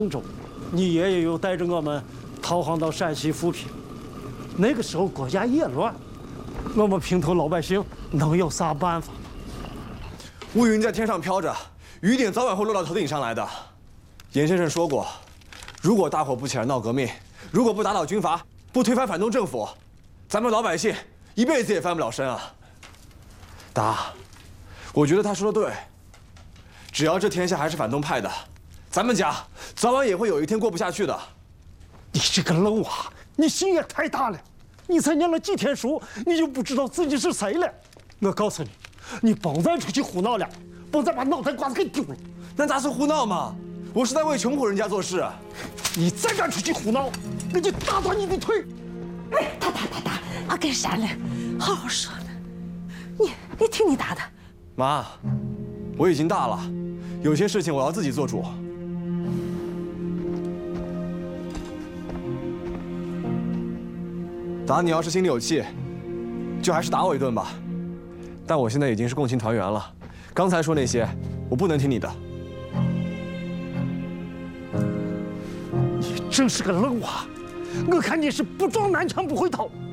州，你爷爷又带着我们逃荒到陕西扶贫。那个时候国家也乱，我们平头老百姓能有啥办法？ 乌云在天上飘着，雨点早晚会落到头顶上来的。严先生说过，如果大伙不起来闹革命，如果不打倒军阀，不推翻反动政府，咱们老百姓一辈子也翻不了身啊。达，我觉得他说的对。只要这天下还是反动派的，咱们家早晚也会有一天过不下去的。 你这个愣娃，你心也太大了！你才念了几天书，你就不知道自己是谁了？我告诉你，你甭再出去胡闹了，甭再把脑袋瓜子给丢了。 那咋是胡闹嘛？我是在为穷苦人家做事。 你再敢出去胡闹，我就打断你的腿！ 哎，打，俺跟闪了，好好说呢。你听你打的。 妈，我已经大了，有些事情我要自己做主。达，你要是心里有气，就还是打我一顿吧。但我现在已经是共青团员了，刚才说那些，我不能听你的。 你真是个愣娃，我看你是不撞南墙不回头。